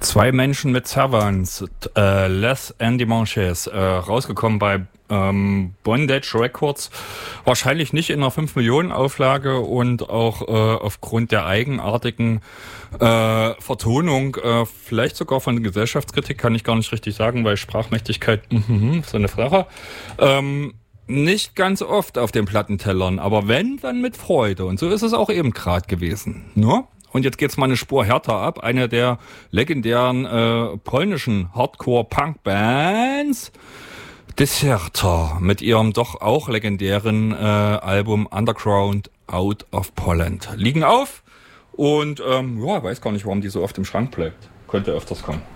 Zwei Menschen mit Servants, Les and Dimanches, rausgekommen bei Bondage Records. Wahrscheinlich nicht in einer 5-Millionen-Auflage und auch aufgrund der eigenartigen Vertonung, vielleicht sogar von der Gesellschaftskritik, kann ich gar nicht richtig sagen, weil Sprachmächtigkeit, so eine Sache. Nicht ganz oft auf den Plattentellern, aber wenn, dann mit Freude. Und so ist es auch eben gerade gewesen. Ne? Und jetzt geht's mal eine Spur härter ab. Eine der legendären polnischen Hardcore-Punk-Bands, Deserter, mit ihrem doch auch legendären Album Underground Out of Poland. Liegen auf und weiß gar nicht, warum die so oft im Schrank bleibt. Könnte öfters kommen.